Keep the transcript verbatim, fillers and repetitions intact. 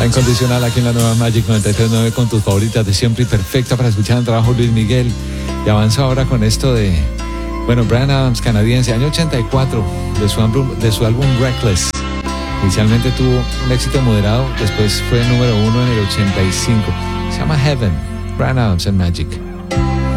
La incondicional aquí en la nueva Magic noventa y tres punto nueve con tus favoritas de siempre y perfecta para escuchar el trabajo Luis Miguel. Y avanzo ahora con esto de, bueno, Bryan Adams, canadiense, año ochenta y cuatro, de su álbum, de su álbum Reckless. Inicialmente tuvo un éxito moderado, después fue número uno en el ochenta y cinco. Se llama Heaven, Bryan Adams en Magic.